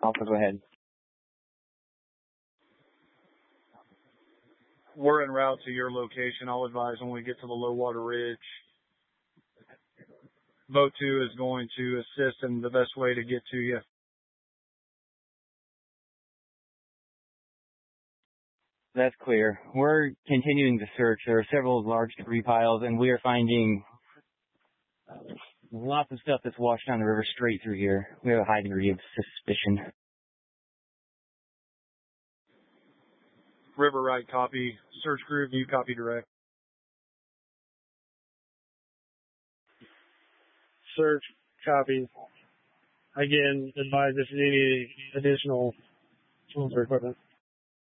Alpha, go ahead. We're en route to your location. I'll advise when we get to the low water ridge. Boat 2 is going to assist in the best way to get to you. That's clear. We're continuing the search. There are several large debris piles, and we are finding lots of stuff that's washed down the river straight through here. We have a high degree of suspicion. River right, copy. Search group, you copy direct. Search, copy. Again, advise if you need any additional tools or equipment.